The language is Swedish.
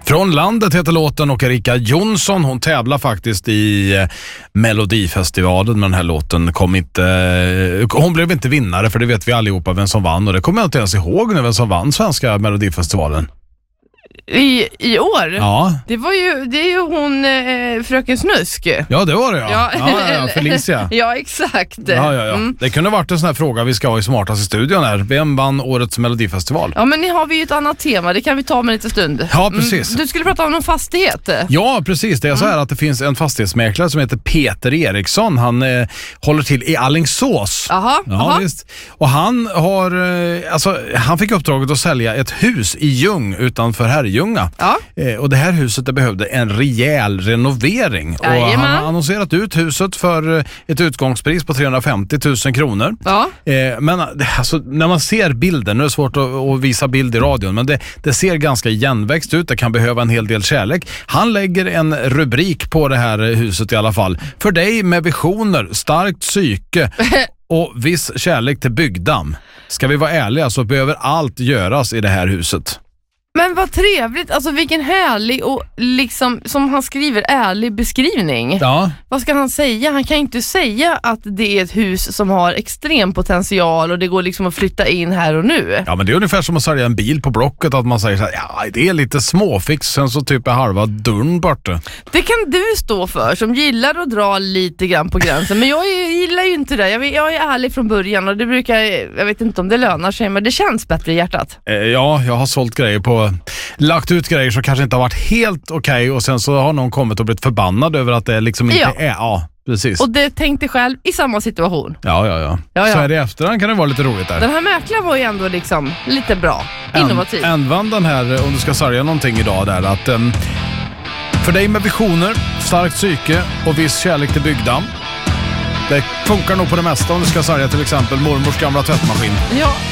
Från landet heter låten och Erika Jonsson, hon tävlar faktiskt i Melodifestivalen, men den här låten hon blev inte vinnare, för det vet vi allihopa vem som vann, och det kommer jag inte ens ihåg nu vem som vann svenska Melodifestivalen. I år? Ja. Det är ju hon Fröken Snusk. Ja, det var det, ja. Ja, Felicia. Ja, exakt. Ja. Det kunde varit en sån här fråga vi ska ha i Smartast i studion här. Vem vann årets Melodifestival? Ja, men nu har vi ju ett annat tema. Det kan vi ta med lite stund. Ja, precis. Du skulle prata om någon fastighet. Ja, precis. Det är så här att det finns en fastighetsmäklare som heter Peter Eriksson. Han håller till i Alingsås. Aha. Visst. Och han han fick uppdraget att sälja ett hus i Ljung utanför Herrljunga. Ja. Och det här huset behövde en rejäl renovering. Och han har annonserat ut huset för ett utgångspris på 350 000 kronor. Ja. Men alltså, när man ser bilden, nu är det svårt att visa bild i radion, men det ser ganska igenväxt ut. Det kan behöva en hel del kärlek. Han lägger en rubrik på det här huset i alla fall. För dig med visioner, starkt psyke och viss kärlek till byggdamm. Ska vi vara ärliga så behöver allt göras i det här huset. Men vad trevligt, alltså vilken härlig och liksom, som han skriver, ärlig beskrivning. Ja. Vad ska han säga? Han kan inte säga att det är ett hus som har extrem potential och det går liksom att flytta in här och nu. Ja, men det är ungefär som att sälja en bil på Blocket, att man säger så här, ja, det är lite småfix, sen så typ är halva dörren borta. Det kan du stå för, som gillar att dra lite grann på gränsen, men jag gillar ju inte det. Jag är ärlig från början och det brukar, jag vet inte om det lönar sig, men det känns bättre i hjärtat. Ja, jag har sålt grejer lagt ut grejer som kanske inte har varit helt okej, och sen så har någon kommit och blivit förbannad över att det liksom inte är. Ja, precis. Och det tänkte själv i samma situation. Ja. Så är det efterhand kan det vara lite roligt där. Den här mäklaren var ju ändå liksom lite bra, innovativ. Användan här, om du ska sälja någonting idag där, att för dig med visioner, starkt psyke och viss kärlek till byggdamm. Det funkar nog på det mesta om du ska sälja till exempel mormors gamla tvättmaskin. Ja.